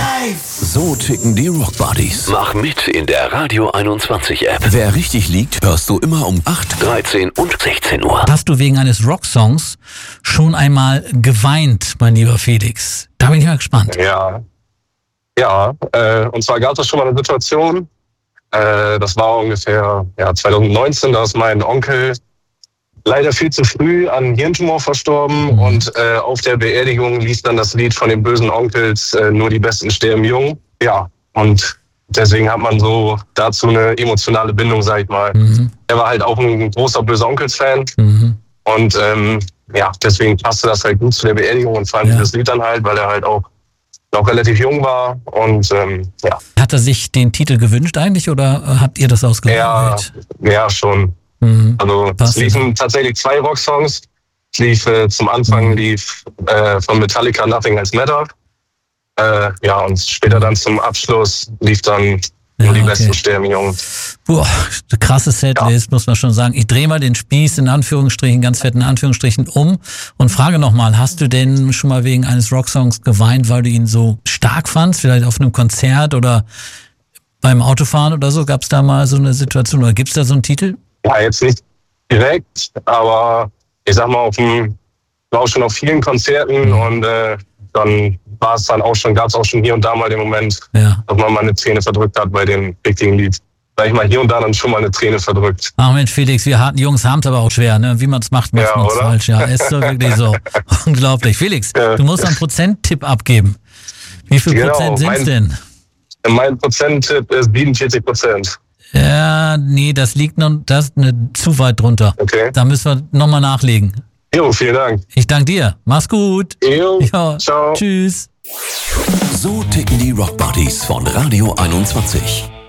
So ticken die Rockbuddies. Mach mit in der Radio 21 App. Wer richtig liegt, hörst du immer um 8, 13 und 16 Uhr. Hast du wegen eines Rocksongs schon einmal geweint, mein lieber Felix? Da bin ich mal gespannt. Ja, und zwar gab es schon mal eine Situation, das war ungefähr 2019, da ist mein Onkel leider viel zu früh an Hirntumor verstorben und auf der Beerdigung lief dann das Lied von den bösen Onkels, nur die Besten sterben jung. Ja, und deswegen hat man so dazu eine emotionale Bindung, sag ich mal. Er war halt auch ein großer böser Onkels-Fan und deswegen passte das halt gut zu der Beerdigung und vor allem das Lied dann halt, weil er halt auch noch relativ jung war und Hat er sich den Titel gewünscht eigentlich oder habt ihr das ausgewählt? Ja, schon. Also es liefen tatsächlich 2 Rocksongs. Es lief zum Anfang von Metallica Nothing Else Matter. Und später dann zum Abschluss lief dann nur die Besten sterben jung. Boah, eine krasse Setlist, muss man schon sagen. Ich drehe mal den Spieß in Anführungsstrichen, ganz fetten Anführungsstrichen um und frage nochmal, hast du denn schon mal wegen eines Rocksongs geweint, weil du ihn so stark fandst? Vielleicht auf einem Konzert oder beim Autofahren oder so? Gab es da mal so eine Situation oder gibt es da so einen Titel? Ja, jetzt nicht direkt, aber ich sag mal, war auch schon auf vielen Konzerten und dann gab es auch schon hier und da mal den Moment, dass man mal eine Träne verdrückt hat bei dem richtigen Lied. Sag ich mal, hier und da dann schon mal eine Träne verdrückt. Ach Mensch, Felix, wir harten Jungs haben es aber auch schwer, ne? Wie man es macht, macht man es falsch. Ja, ist so wirklich so. Unglaublich. Felix, du musst einen Prozenttipp abgeben. Wie viel Prozent sind es denn? Mein Prozenttipp ist 47%. Ja, nee, das liegt noch, das ist zu weit drunter. Okay. Da müssen wir nochmal nachlegen. Jo, vielen Dank. Ich danke dir. Mach's gut. Jo, ja, ciao. Tschüss. So ticken die Rockbuddies von Radio 21.